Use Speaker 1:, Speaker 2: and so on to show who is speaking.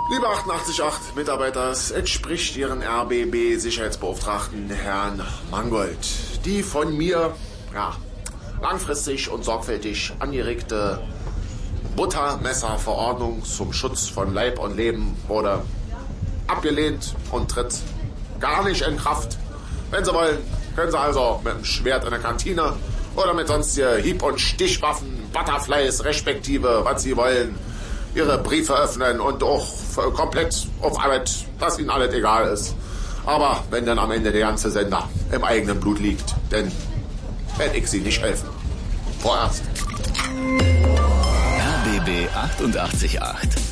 Speaker 1: Liebe 88.8 Mitarbeiter, es entspricht Ihren RBB-Sicherheitsbeauftragten Herrn Mangold. Die von mir langfristig und sorgfältig angeregte Buttermesserverordnung zum Schutz von Leib und Leben wurde abgelehnt und tritt gar nicht in Kraft. Wenn Sie wollen, können Sie also mit dem Schwert in der Kantine oder mit sonstigen Hieb- und Stichwaffen, Butterflies, respektive, was Sie wollen, Ihre Briefe öffnen und auch komplett auf Arbeit, dass Ihnen alles egal ist. Aber wenn dann am Ende der ganze Sender im eigenen Blut liegt, dann werde ich Sie nicht helfen. Vorerst.
Speaker 2: RBB 88.8